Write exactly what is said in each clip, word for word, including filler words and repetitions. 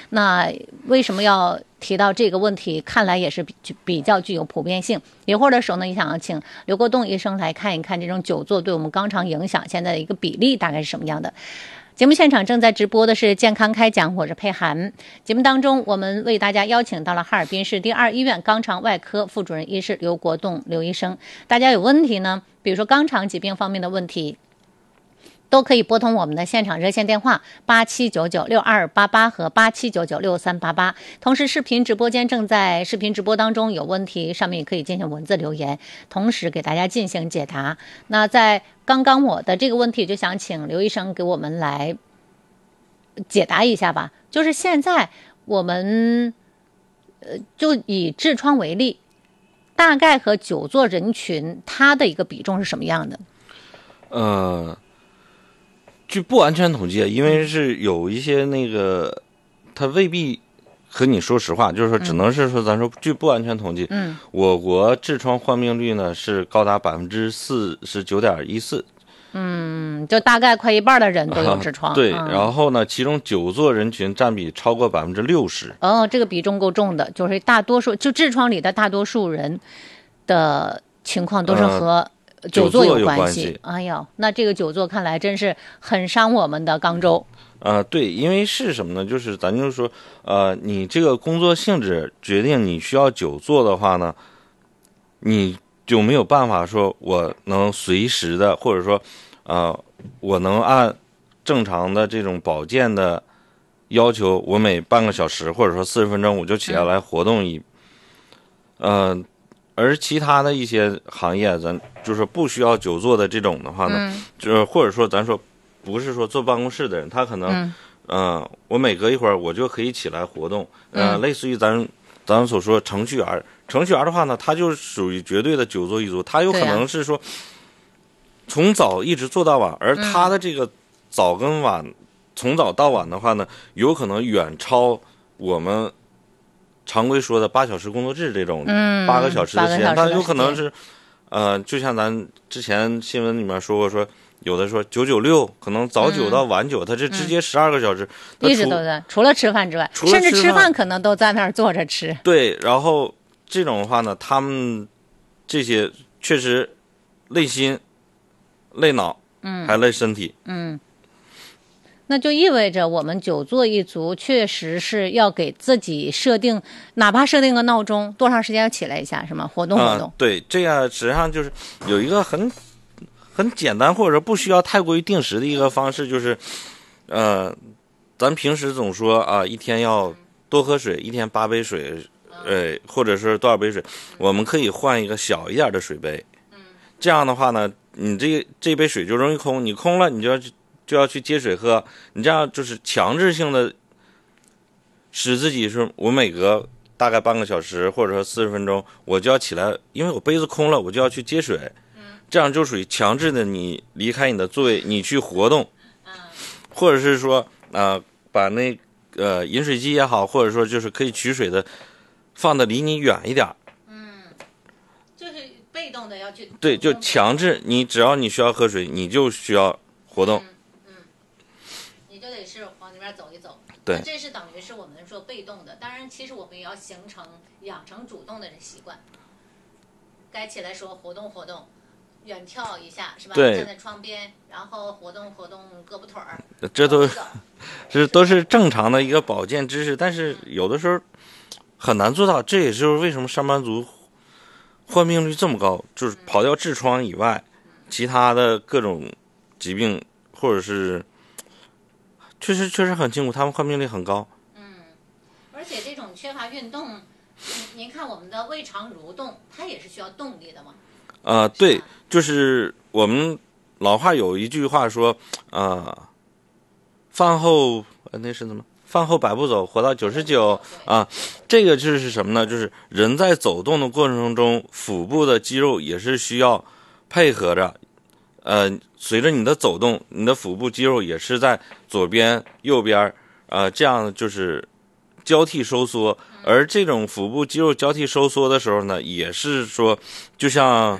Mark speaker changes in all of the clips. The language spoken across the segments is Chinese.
Speaker 1: 那为什么要提到这个问题？看来也是比比较具有普遍性。一会儿的时候呢，也想请刘国栋医生来看一看这种久坐对我们肛肠影响现在的一个比例大概是什么样的。节目现场正在直播的是健康开讲，我是佩涵。节目当中，我们为大家邀请到了哈尔滨市第二医院肛肠外科副主任医师刘国栋刘医生。大家有问题呢，比如说肛肠疾病方面的问题，都可以拨通我们的现场热线电话八七九九六二八八和八七九九六三八八。同时，视频直播间正在视频直播当中，有问题上面也可以进行文字留言，同时给大家进行解答。那在刚刚我的这个问题，就想请刘医生给我们来解答一下吧。就是现在我们呃，就以痔疮为例，大概和久坐人群它的一个比重是什么样的？
Speaker 2: 呃。据不完全统计，因为是有一些那个，他未必和你说实话，就是说只能是说，咱说据不完全统计，
Speaker 1: 嗯，
Speaker 2: 我国痔疮患病率呢是高达百分之四十九点一四，
Speaker 1: 嗯，就大概快一半的人都有痔疮。
Speaker 2: 啊、对、
Speaker 1: 嗯，
Speaker 2: 然后呢，其中久坐人群占比超过百分之六十。
Speaker 1: 哦，这个比重够重的，就是大多数就痔疮里的大多数人的情况都是和、呃。久坐有关系，哎呦，那这个久坐看来真是很伤我们的肛周。
Speaker 2: 呃，对，因为是什么呢？就是咱就说，呃，你这个工作性质决定你需要久坐的话呢，你就没有办法说我能随时的，或者说，呃，我能按正常的这种保健的要求，我每半个小时或者说四十分钟我就起来来活动一，嗯、呃。而其他的一些行业，咱就是不需要久坐的这种的话呢，
Speaker 1: 嗯、
Speaker 2: 就是或者说咱说不是说坐办公室的人，他可能，嗯、呃，我每隔一会儿我就可以起来活动，呃，
Speaker 1: 嗯、
Speaker 2: 类似于咱咱们所说程序员，程序员的话呢，他就属于绝对的久坐一族，他有可能是说从早一直做到晚，而他的这个早跟晚，嗯、从早到晚的话呢，有可能远超我们常规说的八小时工作制这种八个小时的时间，它有可能是，呃，就像咱之前新闻里面说过，说有的说九九六，可能早九到晚九，它这直接十二个小时，
Speaker 1: 一直都在，除了吃饭之外，甚至吃饭可能都在那儿坐着吃。
Speaker 2: 对，然后这种的话呢，他们这些确实累心、累脑，嗯，还累身体，
Speaker 1: 嗯。那就意味着我们久坐一族确实是要给自己设定，哪怕设定个闹钟，多长时间要起来一下，是吗？活动活动。
Speaker 2: 嗯、对，这样实际上就是有一个很很简单，或者说不需要太过于定时的一个方式，就是，呃，咱平时总说啊，一天要多喝水，一天八杯水，呃，或者是多少杯水，我们可以换一个小一点的水杯。这样的话呢，你这这杯水就容易空，你空了，你就要去。就要去接水喝，你这样就是强制性的使自己是，我每隔大概半个小时或者说四十分钟，我就要起来，因为我杯子空了，我就要去接水，这样就属于强制的你离开你的座位，你去活动，或者是说啊、呃，把那呃饮水机也好，或者说就是可以取水的放的离你远一点，
Speaker 1: 嗯，就是被动的要去，
Speaker 2: 对，就强制你，只要你需要喝水，你就需要活动。
Speaker 1: 嗯你就得是往那边走一走，
Speaker 2: 对，
Speaker 1: 这是等于是我们说被动的。当然，其实我们也要形成养成主动的这习惯。该起来说活动活动，远眺一下是吧？
Speaker 2: 对，
Speaker 1: 站在窗边，然后活动活动胳膊腿儿，
Speaker 2: 这都这都是正常的一个保健知识，但是有的时候很难做到。这也就是为什么上班族患病率这么高，就是跑掉痔疮以外，其他的各种疾病或者是。确实确实很辛苦，他们患病率很高。
Speaker 1: 嗯，而且这种缺乏运动，您看我们的胃肠蠕动，它也是需要动力的吗？
Speaker 2: 呃，对，就是我们老话有一句话说，呃，饭后那是什么？饭后百步走，活到九十九啊。这个就是什么呢？就是人在走动的过程中，腹部的肌肉也是需要配合着。呃，随着你的走动，你的腹部肌肉也是在左边、右边，呃，这样就是交替收缩。而这种腹部肌肉交替收缩的时候呢，也是说，就像，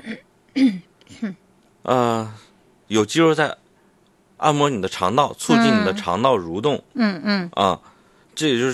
Speaker 2: 呃，有肌肉在按摩你的肠道，促进你的肠道蠕动。
Speaker 1: 嗯嗯。
Speaker 2: 啊，这也就是